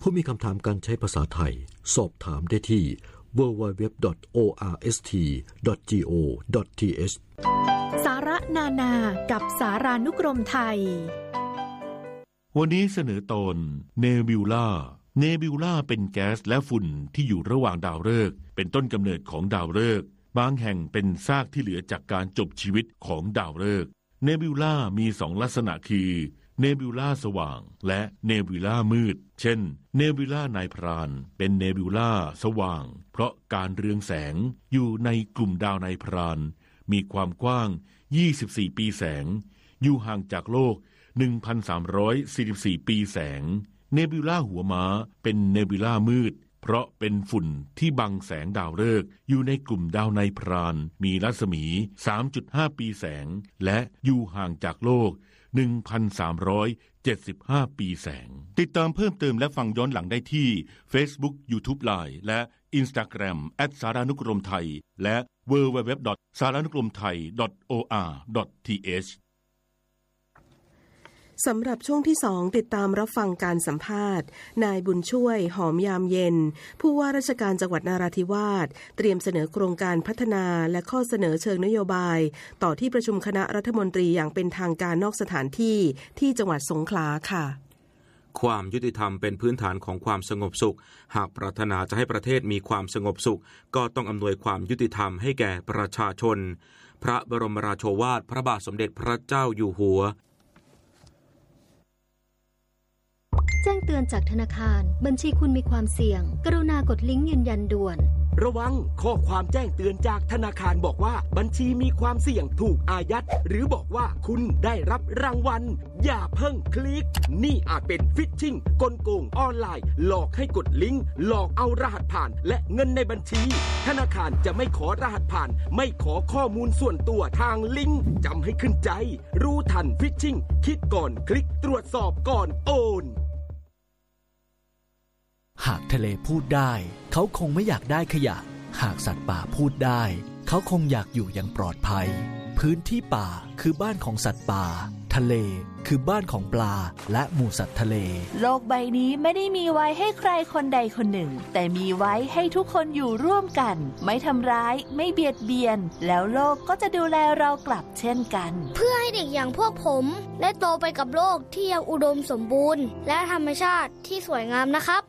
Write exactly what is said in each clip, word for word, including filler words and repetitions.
คุณมีคำถามการใช้ภาษาไทยสอบถามได้ที่ ดับเบิลยู ดับเบิลยู ดับเบิลยู ดอท โอ อาร์ เอส ที ดอท จี โอ ดอท ที เอชสาระนานากับสารานุกรมไทยวันนี้เสนอตอนเนบิวลาเนบิวลาเป็นแก๊สและฝุ่นที่อยู่ระหว่างดาวฤกษ์เป็นต้นกำเนิดของดาวฤกษ์บางแห่งเป็นซากที่เหลือจากการจบชีวิตของดาวฤกษ์เนบิวลามีสองลักษณะคือเนบิวลาสว่างและเนบิวลามืดเช่นเนบิวลานายพรานเป็นเนบิวลาสว่างเพราะการเรืองแสงอยู่ในกลุ่มดาวนายพรานมีความกว้างยี่สิบสี่ปีแสงอยู่ห่างจากโลก หนึ่งพันสามร้อยสี่สิบสี่ ปีแสงเนบิวลาหัวม้าเป็นเนบิวลามืดเพราะเป็นฝุ่นที่บังแสงดาวฤกษ์อยู่ในกลุ่มดาวนายพรานมีรัศมี สามจุดห้า ปีแสงและอยู่ห่างจากโลก หนึ่งพันสามร้อยเจ็ดสิบห้า ปีแสงติดตามเพิ่มเติมและฟังย้อนหลังได้ที่ Facebook YouTube Line และ Instagram แอท สารานุกรมไทยและ ดับเบิลยู ดับเบิลยู ดับเบิลยู ดอท สารานุกรมไทย ดอท โอ อาร์ ดอท ที เอชสำหรับช่วงที่สองติดตามรับฟังการสัมภาษณ์นายบุญช่วยหอมยามเย็นผู้ว่าราชการจังหวัดนราธิวาสเตรียมเสนอโครงการพัฒนาและข้อเสนอเชิงนโยบายต่อที่ประชุมคณะรัฐมนตรีอย่างเป็นทางการนอกสถานที่ที่จังหวัดสงขลาค่ะความยุติธรรมเป็นพื้นฐานของความสงบสุขหากปรารถนาจะให้ประเทศมีความสงบสุขก็ต้องอำนวยความยุติธรรมให้แก่ประชาชนพระบรมราโชวาทพระบาทสมเด็จพระเจ้าอยู่หัวแจ้งเตือนจากธนาคารบัญชีคุณมีความเสี่ยงกรุณากดลิงก์ยืนยันด่วนระวังข้อความแจ้งเตือนจากธนาคารบอกว่าบัญชีมีความเสี่ยงถูกอายัดหรือบอกว่าคุณได้รับรางวัลอย่าเพิ่งคลิกนี่อาจเป็นฟิชชิงกลโกงออนไลน์หลอกให้กดลิงก์หลอกเอารหัสผ่านและเงินในบัญชีธนาคารจะไม่ขอรหัสผ่านไม่ขอข้อมูลส่วนตัวทางลิงก์จำให้ขึ้นใจรู้ทันฟิชชิงคิดก่อนคลิกตรวจสอบก่อนโอนหากทะเลพูดได้เขาคงไม่อยากได้ขยะหากสัตว์ป่าพูดได้เขาคงอยากอยู่อย่างปลอดภัยพื้นที่ป่าคือบ้านของสัตว์ป่าทะเลคือบ้านของปลาและหมู่สัตว์ทะเลโลกใบนี้ไม่ได้มีไว้ให้ใครคนใดคนหนึ่งแต่มีไว้ให้ทุกคนอยู่ร่วมกันไม่ทำร้ายไม่เบียดเบียนแล้วโลกก็จะดูแลเรากลับเช่นกันเพื่อให้เด็กอย่างพวกผมได้โตไปกับโลกที่ยังอุดมสมบูรณ์และธรรมชาติที่สวยงามนะครับ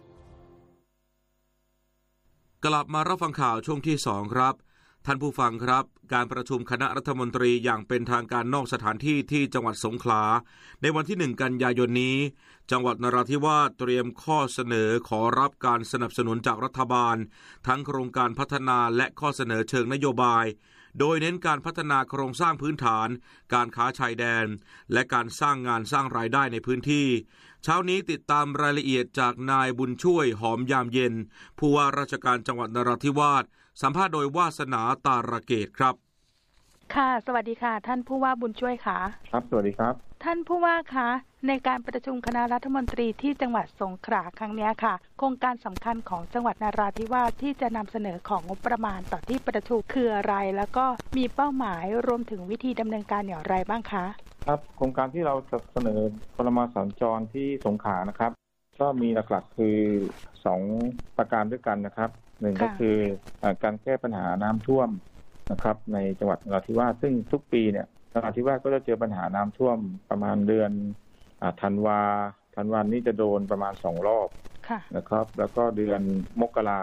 กลับมารับฟังข่าวช่วงที่สองครับท่านผู้ฟังครับการประชุมคณะรัฐมนตรีอย่างเป็นทางการนอกสถานที่ที่จังหวัดสงขลาในวันที่หนึ่งกันยายนนี้จังหวัดนราธิวาสเตรียมข้อเสนอขอรับการสนับสนุนจากรัฐบาลทั้งโครงการพัฒนาและข้อเสนอเชิงนโยบายโดยเน้นการพัฒนาโครงสร้างพื้นฐานการค้าชายแดนและการสร้างงานสร้างรายได้ในพื้นที่เช้านี้ติดตามรายละเอียดจากนายบุญช่วยหอมยามเย็นผู้ว่าราชการจังหวัดนราธิวาสสัมภาษณ์โดยวาสนาตาระเกตครับค่ะสวัสดีค่ะท่านผู้ว่าบุญช่วยค่ะครับสวัสดีครับท่านผู้ว่าคะในการประชุมคณะรัฐมนตรีที่จังหวัดสงขลาครั้งนี้ค่ะโครงการสำคัญของจังหวัดนราธิวาสที่จะนำเสนอของงบประมาณต่อที่ประชุมคืออะไรแล้วก็มีเป้าหมายรวมถึงวิธีดำเนินการอย่างไรบ้างคะครับโครงการที่เราจะเสนอพลมาสัญจรที่สงขลานะครับก็มีหลักๆคือสองประการด้วยกันนะครับหนึ่งก็คือการแก้ปัญหาน้ำท่วมนะครับในจังหวัดนราธิวาสซึ่งทุกปีเนี่ยนราธิวาสก็จะเจอปัญหาน้ำท่วมประมาณเดือนธันวาธันวานี้จะโดนประมาณสองรอบนะครับแล้วก็เดือนมกรา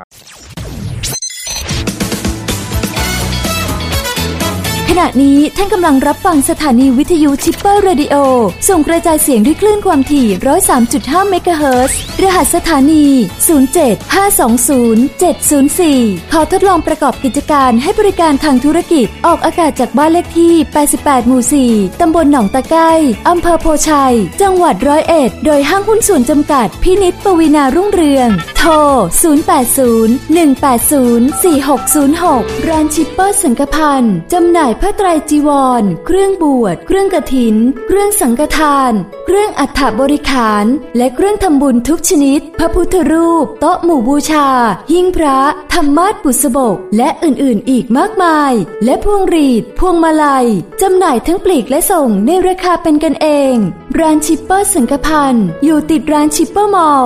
ขณะนี้ท่านกำลังรับฟังสถานีวิทยุชิปเปอร์เรดิโอส่งกระจายเสียงด้วยคลื่นความถี่ หนึ่งร้อยสามจุดห้า เมกะเฮิรตซ์รหัสสถานี ศูนย์ เจ็ด ห้า สอง ศูนย์ เจ็ด ศูนย์ สี่ ขอทดลองประกอบกิจการให้บริการทางธุรกิจออกอากาศจากบ้านเลขที่แปดสิบแปดหมู่สี่ ตำบลหนองตะไคร้อำเภอโพชัยจังหวัดร้อยเอ็ดโดยห้างหุ้นส่วนจำกัดพินิจปวีณารุ่งเรืองโทรศูนย์ แปด ศูนย์ หนึ่ง แปด ศูนย์ สี่ หก ศูนย์ หกร้านชิปเปอร์สังฆพันธ์จำหน่ายผ้าไตรจีวรเครื่องบวชเครื่องกฐินเครื่องสังฆทานเครื่องอัฐบริขารและเครื่องทำบุญทุกชนิดพระพุทธรูปโต๊ะหมู่บูชาหิ้งพระธรรมาสน์บุษบกและอื่นๆอีกมากมายและพวงหรีดพวงมาลัยจำหน่ายทั้งปลีกและส่งในราคาเป็นกันเองร้านชิปเปอร์สังฆพันธ์อยู่ติดร้านชิปเปอร์มอลล์